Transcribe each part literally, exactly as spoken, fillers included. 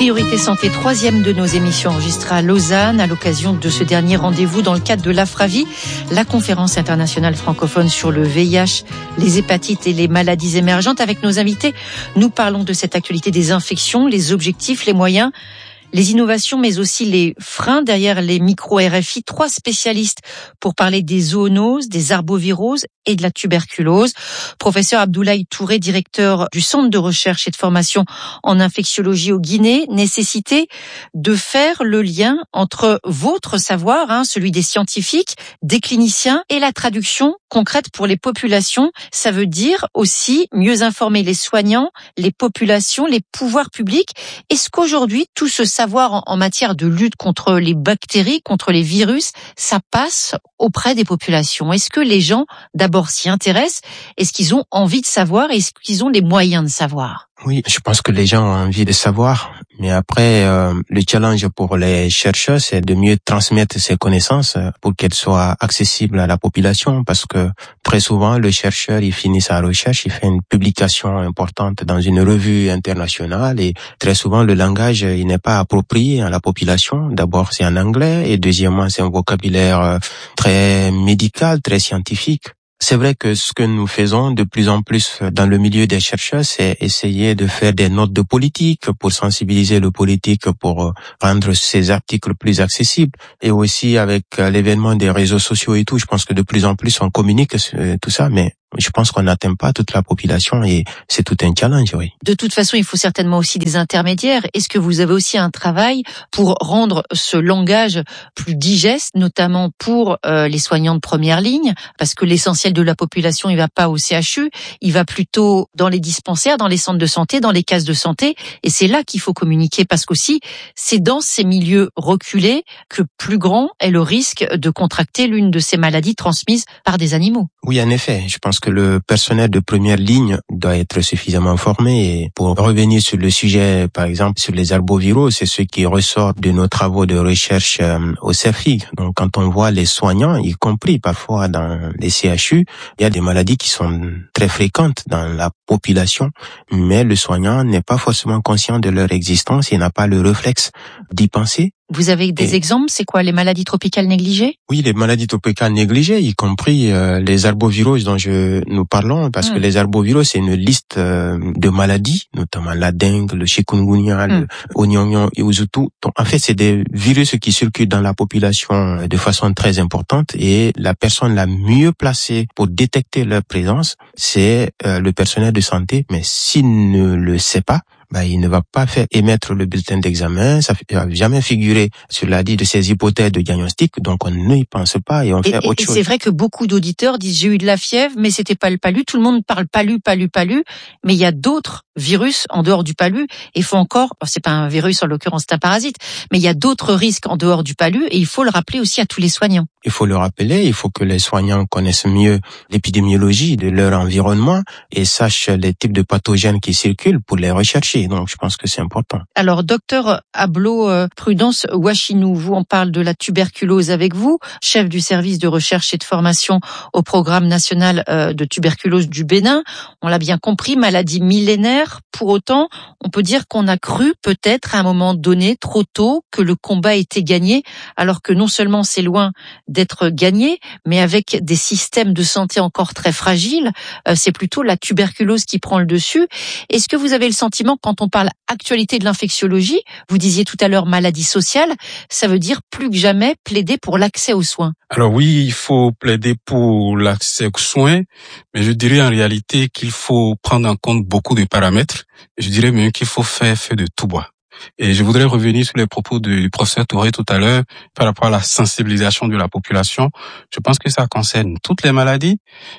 Priorité Santé, troisième de nos émissions enregistrées à Lausanne à l'occasion de ce dernier rendez-vous dans le cadre de l'AFRAVI, la conférence internationale francophone sur le V I H, les hépatites et les maladies émergentes. Avec nos invités, nous parlons de cette actualité des infections, les objectifs, les moyens, les innovations, mais aussi les freins derrière les micro-R F I. Trois spécialistes pour parler des zoonoses, des arboviroses et de la tuberculose. Professeur Abdoulaye Touré, directeur du Centre de recherche et de formation en infectiologie au Guinée, nécessité de faire le lien entre votre savoir, hein, celui des scientifiques, des cliniciens, et la traduction concrète pour les populations. Ça veut dire aussi mieux informer les soignants, les populations, les pouvoirs publics. Est-ce qu'aujourd'hui, tout ce savoir en, en matière de lutte contre les bactéries, contre les virus, ça passe auprès des populations? Est-ce que les gens, d'abord, s'y intéressent? Est-ce qu'ils ont envie de savoir? Est-ce qu'ils ont les moyens de savoir? Oui, je pense que les gens ont envie de savoir, mais après, euh, le challenge pour les chercheurs, c'est de mieux transmettre ces connaissances pour qu'elles soient accessibles à la population, parce que très souvent, le chercheur, il finit sa recherche, il fait une publication importante dans une revue internationale, et très souvent, le langage, il n'est pas approprié à la population. D'abord, c'est en anglais, et deuxièmement, c'est un vocabulaire très médical, très scientifique. C'est vrai que ce que nous faisons de plus en plus dans le milieu des chercheurs, c'est essayer de faire des notes de politique pour sensibiliser le politique, pour rendre ces articles plus accessibles. Et aussi avec l'événement des réseaux sociaux et tout, je pense que de plus en plus on communique tout ça, mais je pense qu'on n'atteint pas toute la population et c'est tout un challenge, oui. De toute façon, il faut certainement aussi des intermédiaires. Est-ce que vous avez aussi un travail pour rendre ce langage plus digeste, notamment pour euh, les soignants de première ligne? Parce que l'essentiel de la population, il va pas au C H U, il va plutôt dans les dispensaires, dans les centres de santé, dans les cases de santé. Et c'est là qu'il faut communiquer, parce qu'aussi, c'est dans ces milieux reculés que plus grand est le risque de contracter l'une de ces maladies transmises par des animaux. Oui, en effet, je pense que le personnel de première ligne doit être suffisamment formé. Et pour revenir sur le sujet, par exemple, sur les arboviraux, c'est ce qui ressort de nos travaux de recherche euh, au C F I. Donc, quand on voit les soignants, y compris parfois dans les C H U, il y a des maladies qui sont très fréquentes dans la population, mais le soignant n'est pas forcément conscient de leur existence, il n'a pas le réflexe d'y penser. Vous avez des Et... exemples? C'est quoi, les maladies tropicales négligées? Oui, les maladies tropicales négligées, y compris euh, les arboviroses dont je nous parlons, parce mmh. que les arboviroses, c'est une liste euh, de maladies, notamment la dengue, le chikungunya, mmh. le onyonyo et uzutu. Donc, en fait, c'est des virus qui circulent dans la population de façon très importante, et la personne la mieux placée pour détecter leur présence, c'est euh, le personnel de santé. Mais s'il ne le sait pas, bah, il ne va pas faire émettre le bulletin d'examen, ça n'a jamais figuré sur la liste de ces hypothèses de diagnostic, donc on n'y pense pas et on fait et, autre et chose. C'est vrai que beaucoup d'auditeurs disent j'ai eu de la fièvre, mais c'était pas le palu. Tout le monde parle palu, palu, palu, mais il y a d'autres virus en dehors du palu, et il faut encore, c'est pas un virus en l'occurrence, c'est un parasite, mais il y a d'autres risques en dehors du palu, et il faut le rappeler aussi à tous les soignants. Il faut le rappeler, il faut que les soignants connaissent mieux l'épidémiologie de leur environnement et sachent les types de pathogènes qui circulent pour les rechercher. Donc, je pense que c'est important. Alors, docteur Ablo euh, Prudence Wachinou, vous, on parle de la tuberculose avec vous, chef du service de recherche et de formation au programme national euh, de tuberculose du Bénin. On l'a bien compris, maladie millénaire. Pour autant, on peut dire qu'on a cru peut-être à un moment donné, trop tôt, que le combat était gagné, alors que non seulement c'est loin d'être gagné, mais avec des systèmes de santé encore très fragiles, euh, c'est plutôt la tuberculose qui prend le dessus. Est-ce que vous avez le sentiment, quand on parle actualité de l'infectiologie, vous disiez tout à l'heure maladie sociale, ça veut dire plus que jamais plaider pour l'accès aux soins? Alors oui, il faut plaider pour l'accès aux soins, mais je dirais en réalité qu'il faut prendre en compte beaucoup de paramètres. Je dirais même qu'il faut faire feu de tout bois. Et je voudrais revenir sur les propos du professeur Touré tout à l'heure par rapport à la sensibilisation de la population. Je pense que ça concerne toutes les maladies,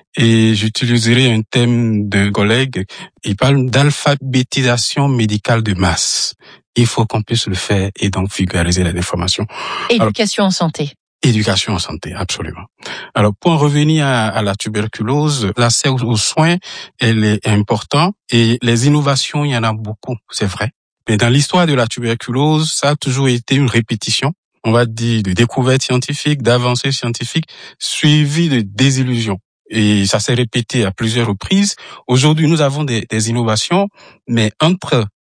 et j'utiliserai un thème d'un collègue. Il parle d'alphabétisation médicale de masse. Il faut qu'on puisse le faire et donc vulgariser les informations. Éducation Alors, en santé. Éducation en santé, absolument. Alors, pour en revenir à, à la tuberculose, l'accès aux, aux soins, elle est important, et les innovations, il y en a beaucoup, c'est vrai. Mais dans l'histoire de la tuberculose, ça a toujours été une répétition, on va dire, de découvertes scientifiques, d'avancées scientifiques, suivies de désillusions. Et ça s'est répété à plusieurs reprises. Aujourd'hui, nous avons des, des innovations, mais entre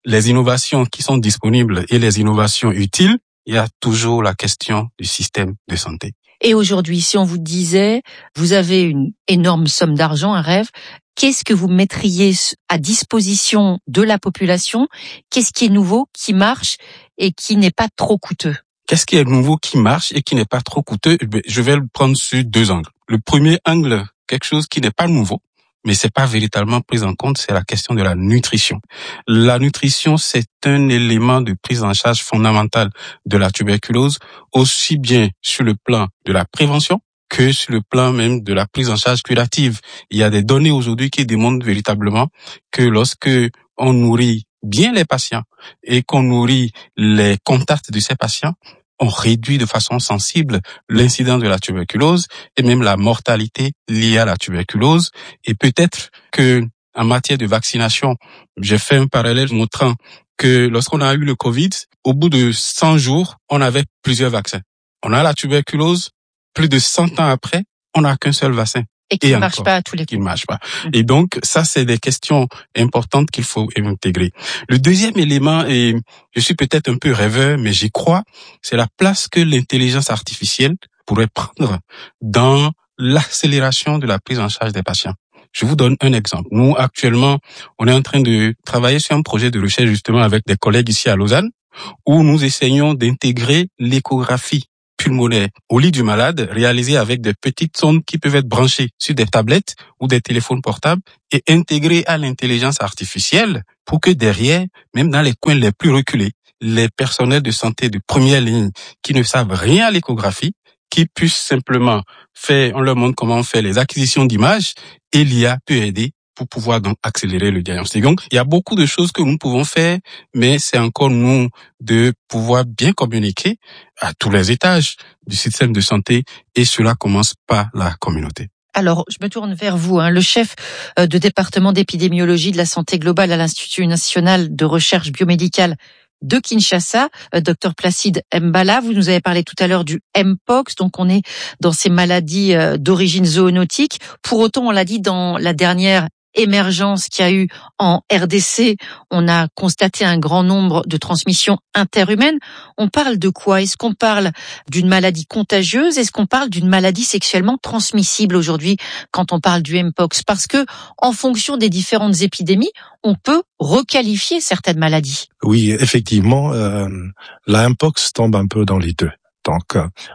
les innovations qui sont disponibles et les innovations utiles, il y a toujours la question du système de santé. Et aujourd'hui, si on vous disait, vous avez une énorme somme d'argent, un rêve, qu'est-ce que vous mettriez à disposition de la population? Qu'est-ce qui est nouveau, qui marche et qui n'est pas trop coûteux? Qu'est-ce qui est nouveau, qui marche et qui n'est pas trop coûteux? Je vais le prendre sur deux angles. Le premier angle, quelque chose qui n'est pas nouveau, mais c'est pas véritablement pris en compte, c'est la question de la nutrition. La nutrition, c'est un élément de prise en charge fondamentale de la tuberculose, aussi bien sur le plan de la prévention que sur le plan même de la prise en charge curative. Il y a des données aujourd'hui qui démontrent véritablement que lorsque on nourrit bien les patients et qu'on nourrit les contacts de ces patients, on réduit de façon sensible l'incidence de la tuberculose et même la mortalité liée à la tuberculose. Et peut-être que, en matière de vaccination, j'ai fait un parallèle montrant que lorsqu'on a eu le Covid, au bout de cent jours, on avait plusieurs vaccins. On a la tuberculose, plus de cent ans après, on n'a qu'un seul vaccin. Et qui ne marche pas à tous les coups. Qui ne marche pas. Et donc, ça, c'est des questions importantes qu'il faut intégrer. Le deuxième élément, et je suis peut-être un peu rêveur, mais j'y crois, c'est la place que l'intelligence artificielle pourrait prendre dans l'accélération de la prise en charge des patients. Je vous donne un exemple. Nous, actuellement, on est en train de travailler sur un projet de recherche justement avec des collègues ici à Lausanne, où nous essayons d'intégrer l'échographie pulmonaire au lit du malade, réalisé avec des petites sondes qui peuvent être branchées sur des tablettes ou des téléphones portables et intégrées à l'intelligence artificielle pour que derrière, même dans les coins les plus reculés, les personnels de santé de première ligne qui ne savent rien à l'échographie, qui puissent simplement faire, on leur montre comment on fait les acquisitions d'images et l'I A peut aider pour pouvoir donc accélérer le diagnostic. Donc, il y a beaucoup de choses que nous pouvons faire, mais c'est encore nous de pouvoir bien communiquer à tous les étages du système de santé et cela commence par la communauté. Alors, je me tourne vers vous, hein, le chef de département d'épidémiologie de la santé globale à l'Institut national de recherche biomédicale de Kinshasa, docteur Placide Mbala. Vous nous avez parlé tout à l'heure du Mpox, donc on est dans ces maladies d'origine zoonotique. Pour autant, on l'a dit dans la dernière émergence qu'il y a eu en R D C, on a constaté un grand nombre de transmissions interhumaines. On parle de quoi? Est-ce qu'on parle d'une maladie contagieuse? Est-ce qu'on parle d'une maladie sexuellement transmissible aujourd'hui quand on parle du Mpox? Parce que, en fonction des différentes épidémies, on peut requalifier certaines maladies. Oui, effectivement, euh, la Mpox tombe un peu dans les deux. Donc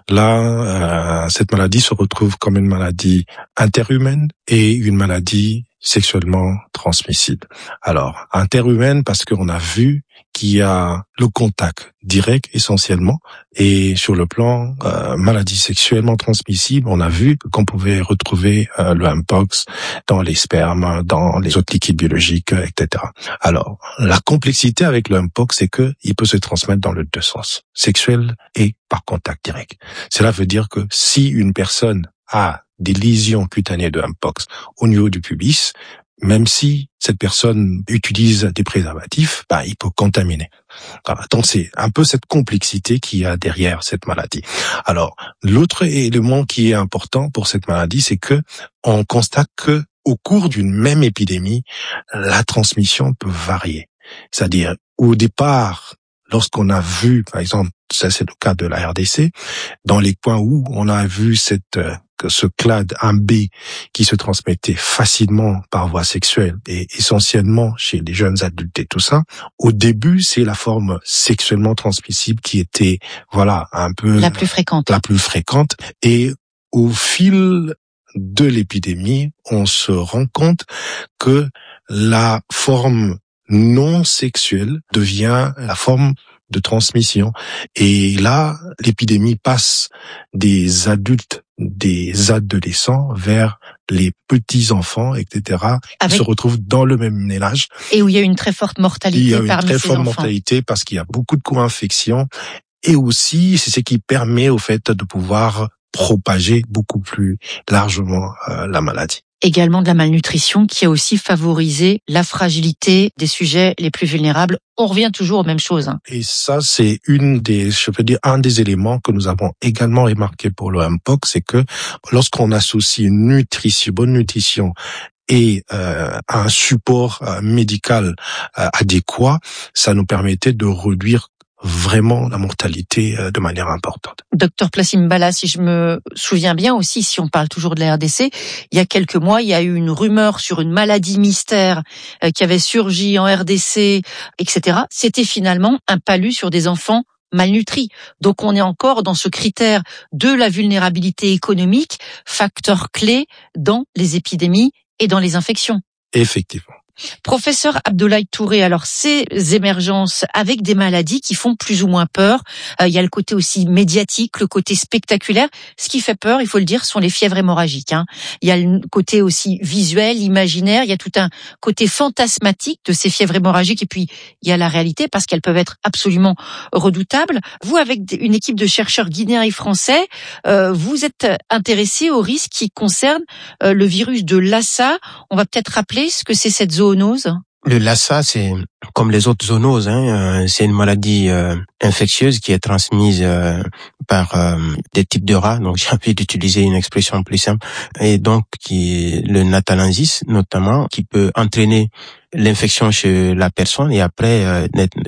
là, euh, cette maladie se retrouve comme une maladie interhumaine et une maladie sexuellement transmissible. Alors, interhumaine parce qu'on a vu qu'il y a le contact direct essentiellement, et sur le plan euh, maladie sexuellement transmissible, on a vu qu'on pouvait retrouver euh, le Mpox dans les spermes, dans les autres liquides biologiques, et cetera. Alors, la complexité avec le Mpox, c'est que il peut se transmettre dans les deux sens, sexuel et par contact direct. Cela veut dire que si une personne a des lésions cutanées de Mpox au niveau du pubis, même si cette personne utilise des préservatifs, bah, il peut contaminer. Donc c'est un peu cette complexité qu'il y a derrière cette maladie. Alors, l'autre élément qui est important pour cette maladie, c'est que on constate que au cours d'une même épidémie, la transmission peut varier. C'est-à-dire, au départ, lorsqu'on a vu, par exemple, ça c'est le cas de la R D C, dans les coins où on a vu cette ce clade un B qui se transmettait facilement par voie sexuelle et essentiellement chez les jeunes adultes et tout ça, au début, c'est la forme sexuellement transmissible qui était, voilà, un peu la plus fréquente. La plus fréquente. Et au fil de l'épidémie, on se rend compte que la forme non sexuelle devient la forme de transmission. Et là, l'épidémie passe des adultes, des adolescents vers les petits-enfants, et cetera, Avec... qui se retrouvent dans le même ménage. Et où il y a une très forte mortalité il y a une parmi très ces forte enfants. mortalité parce qu'il y a beaucoup de co-infections. Et aussi, c'est ce qui permet au fait de pouvoir propager beaucoup plus largement euh, la maladie. Également de la malnutrition qui a aussi favorisé la fragilité des sujets les plus vulnérables. On revient toujours aux mêmes choses. Hein. Et ça, c'est une des, je peux dire, un des éléments que nous avons également remarqué pour le Mpox, c'est que lorsqu'on associe une nutrition, bonne nutrition et euh, un support euh, médical euh, adéquat, ça nous permettait de réduire vraiment la mortalité de manière importante. Docteur Placide Mbala, si je me souviens bien aussi, si on parle toujours de la R D C, il y a quelques mois, il y a eu une rumeur sur une maladie mystère qui avait surgi en R D C, et cetera. C'était finalement un palu sur des enfants malnutris. Donc on est encore dans ce critère de la vulnérabilité économique, facteur clé dans les épidémies et dans les infections. Effectivement. Professeur Abdoulaye Touré, alors ces émergences avec des maladies qui font plus ou moins peur, euh, il y a le côté aussi médiatique, le côté spectaculaire. Ce qui fait peur, il faut le dire, sont les fièvres hémorragiques. Hein. Il y a le côté aussi visuel, imaginaire, il y a tout un côté fantasmatique de ces fièvres hémorragiques et puis il y a la réalité parce qu'elles peuvent être absolument redoutables. Vous, avec une équipe de chercheurs guinéens et français, euh, vous êtes intéressé aux risques qui concernent euh, le virus de Lassa. On va peut-être rappeler ce que c'est cette zoonose. Le Lassa, c'est comme les autres zoonoses, hein, c'est une maladie euh, infectieuse qui est transmise euh, par euh, des types de rats. Donc j'ai envie d'utiliser une expression plus simple. Et donc qui le natalensis notamment, qui peut entraîner l'infection chez la personne et après euh,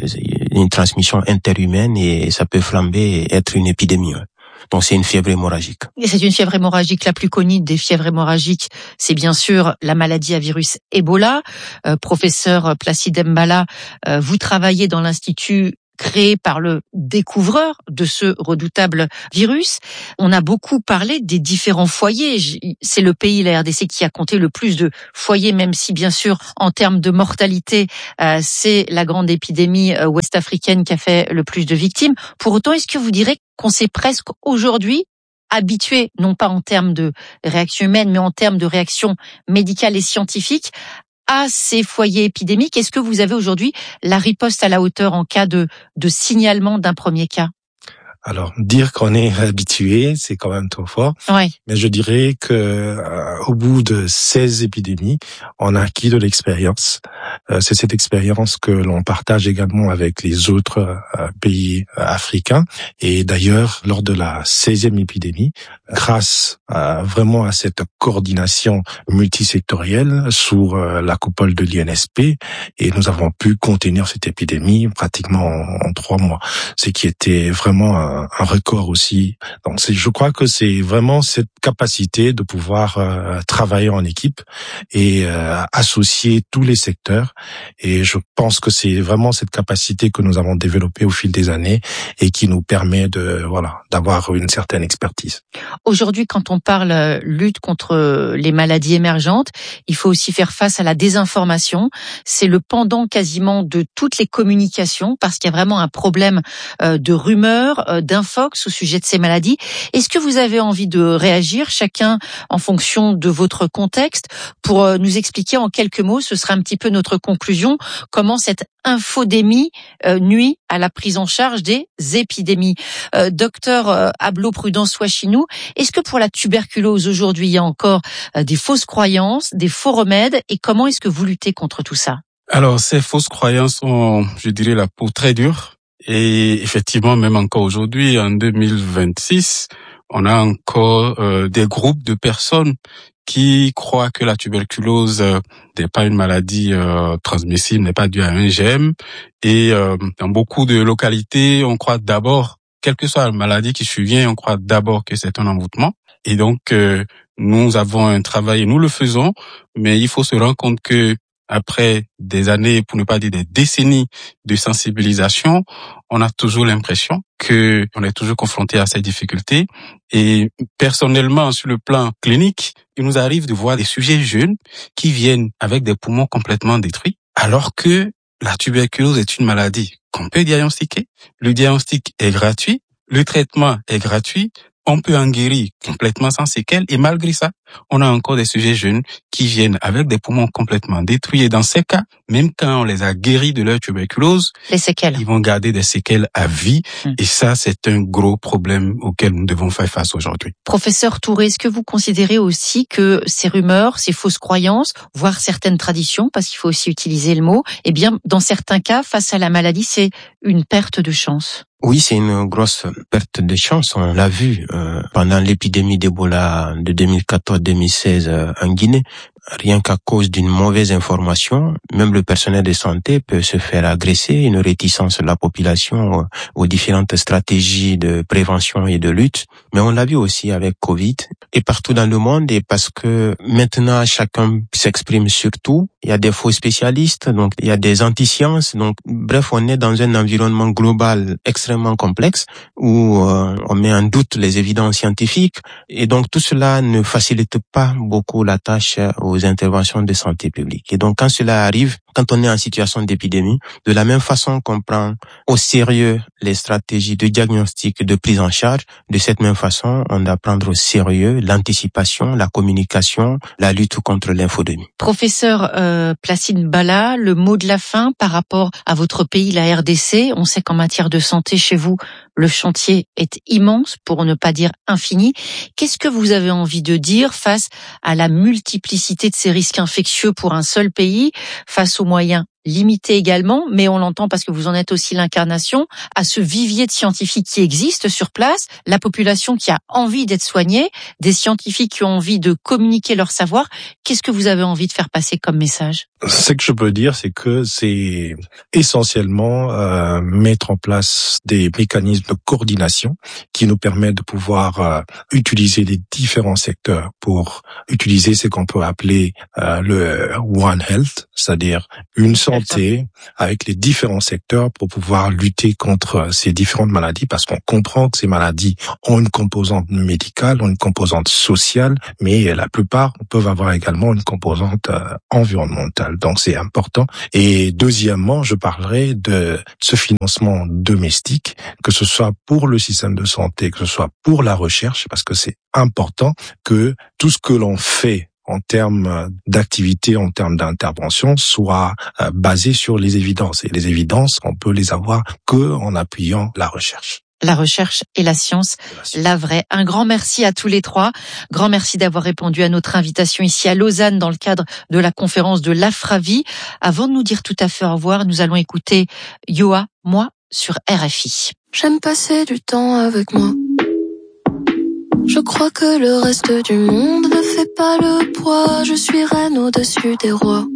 une transmission interhumaine et ça peut flamber et être une épidémie. Ouais. Donc c'est une fièvre hémorragique. Et c'est une fièvre hémorragique la plus connue des fièvres hémorragiques, c'est bien sûr la maladie à virus Ebola. Euh, professeur Placide Mbala, euh, vous travaillez dans l'institut créé par le découvreur de ce redoutable virus. On a beaucoup parlé des différents foyers. C'est le pays, la R D C, qui a compté le plus de foyers, même si bien sûr, en termes de mortalité, euh, c'est la grande épidémie euh, ouest-africaine qui a fait le plus de victimes. Pour autant, est-ce que vous direz qu'on s'est presque aujourd'hui habitué, non pas en termes de réaction humaine, mais en termes de réaction médicale et scientifique, à ces foyers épidémiques? Est-ce que vous avez aujourd'hui la riposte à la hauteur en cas de, de signalement d'un premier cas? Alors, dire qu'on est habitué, c'est quand même trop fort. Ouais. Mais je dirais que euh, au bout de seize épidémies, on a acquis de l'expérience. Euh, c'est cette expérience que l'on partage également avec les autres euh, pays euh, africains. Et d'ailleurs, lors de la seizième épidémie, grâce à, vraiment à cette coordination multisectorielle sous euh, la coupole de l'I N S P, et nous avons pu contenir cette épidémie pratiquement en, en trois mois, ce qui était vraiment un un record aussi. Donc c'est, je crois que c'est vraiment cette capacité de pouvoir euh, travailler en équipe et euh, associer tous les secteurs. Et je pense que c'est vraiment cette capacité que nous avons développée au fil des années et qui nous permet de voilà d'avoir une certaine expertise. Aujourd'hui, quand on parle lutte contre les maladies émergentes, il faut aussi faire face à la désinformation. C'est le pendant quasiment de toutes les communications parce qu'il y a vraiment un problème euh, de rumeurs, euh, d'infox au sujet de ces maladies. Est-ce que vous avez envie de réagir, chacun en fonction de votre contexte, pour nous expliquer en quelques mots, ce sera un petit peu notre conclusion, comment cette infodémie euh, nuit à la prise en charge des épidémies. Euh, docteur euh, Ablo Prudence Ouachinou, est-ce que pour la tuberculose aujourd'hui, il y a encore euh, des fausses croyances, des faux remèdes, et comment est-ce que vous luttez contre tout ça? Alors, ces fausses croyances ont, je dirais, la peau très dure. Et effectivement, même encore aujourd'hui, en deux mille vingt-six, on a encore euh, des groupes de personnes qui croient que la tuberculose euh, n'est pas une maladie euh, transmissible, n'est pas due à un germe. Et euh, dans beaucoup de localités, on croit d'abord, quelle que soit la maladie qui survient, on croit d'abord que c'est un envoûtement. Et donc, euh, nous avons un travail, et nous le faisons, mais il faut se rendre compte que après des années, pour ne pas dire des décennies de sensibilisation, on a toujours l'impression que on est toujours confronté à ces difficultés. Et personnellement, sur le plan clinique, il nous arrive de voir des sujets jeunes qui viennent avec des poumons complètement détruits, alors que la tuberculose est une maladie qu'on peut diagnostiquer. Le diagnostic est gratuit, le traitement est gratuit. On peut en guérir complètement sans séquelles et malgré ça, on a encore des sujets jeunes qui viennent avec des poumons complètement détruits et dans ces cas, même quand on les a guéris de leur tuberculose, les séquelles, ils vont garder des séquelles à vie mmh. et ça, c'est un gros problème auquel nous devons faire face aujourd'hui. Professeur Touré, est-ce que vous considérez aussi que ces rumeurs, ces fausses croyances, voire certaines traditions, parce qu'il faut aussi utiliser le mot, eh bien, dans certains cas, face à la maladie, c'est une perte de chance? Oui, c'est une grosse perte de chance. On l'a vu euh, pendant l'épidémie d'Ebola de deux mille quatorze deux mille seize euh, en Guinée. rien qu'à cause d'une mauvaise information, même le personnel de santé peut se faire agresser, une réticence de la population aux différentes stratégies de prévention et de lutte. Mais on l'a vu aussi avec Covid et partout dans le monde, et parce que maintenant chacun s'exprime sur tout. Il y a des faux spécialistes, donc il y a des anti-sciences. Donc bref, on est dans un environnement global extrêmement complexe où euh, on met en doute les évidences scientifiques, et donc tout cela ne facilite pas beaucoup la tâche aux interventions de santé publique. Et donc quand cela arrive, quand on est en situation d'épidémie, de la même façon qu'on prend au sérieux les stratégies de diagnostic, de prise en charge, de cette même façon, on doit prendre au sérieux l'anticipation, la communication, la lutte contre l'infodémie. Professeur euh, Placide Bala, le mot de la fin par rapport à votre pays, la R D C. On sait qu'en matière de santé, chez vous, le chantier est immense, pour ne pas dire infini. Qu'est-ce que vous avez envie de dire face à la multiplicité de ces risques infectieux pour un seul pays, face aux moyens limités également, mais on l'entend parce que vous en êtes aussi l'incarnation, à ce vivier de scientifiques qui existe sur place, la population qui a envie d'être soignée, des scientifiques qui ont envie de communiquer leur savoir. Qu'est-ce que vous avez envie de faire passer comme message? Ce que je peux dire, c'est que c'est essentiellement euh, mettre en place des mécanismes de coordination qui nous permettent de pouvoir euh, utiliser les différents secteurs pour utiliser ce qu'on peut appeler euh, le One Health, c'est-à-dire une santé avec les différents secteurs pour pouvoir lutter contre ces différentes maladies, parce qu'on comprend que ces maladies ont une composante médicale, ont une composante sociale, mais la plupart peuvent avoir également une composante euh, environnementale. Donc c'est important. Et deuxièmement, je parlerai de ce financement domestique, que ce soit pour le système de santé, que ce soit pour la recherche, parce que c'est important que tout ce que l'on fait en termes d'activité, en termes d'intervention, soit euh, basé sur les évidences. Et les évidences, on peut les avoir que en appuyant la recherche. La recherche et la science, la, science. la vraie. Un grand merci à tous les trois. Grand merci d'avoir répondu à notre invitation ici à Lausanne dans le cadre de la conférence de l'Afravi. Avant de nous dire tout à fait au revoir, nous allons écouter Yoa, moi, sur R F I. J'aime passer du temps avec moi. Je crois que le reste du monde ne fait pas le poids. Je suis reine au-dessus des rois.